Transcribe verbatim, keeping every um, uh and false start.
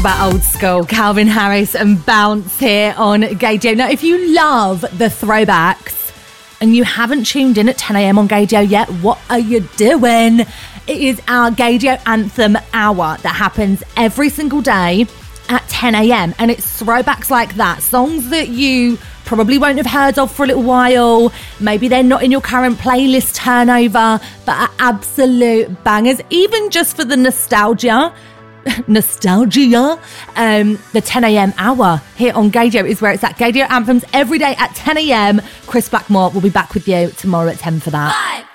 about old school. Calvin Harris and Bounce here on Gaydio. Now, if you love the throwbacks and you haven't tuned in at ten a.m. on Gaydio yet, what are you doing? It is our Gaydio Anthem Hour that happens every single day at ten a.m. and it's throwbacks like that, songs that you probably won't have heard of for a little while. Maybe they're not in your current playlist turnover, but are absolute bangers, even just for the nostalgia. Nostalgia. Um, the ten a.m. hour here on Gaydio is where it's at. Gaydio Anthems every day at ten a.m. Chris Blackmore will be back with you tomorrow at ten for that. Five.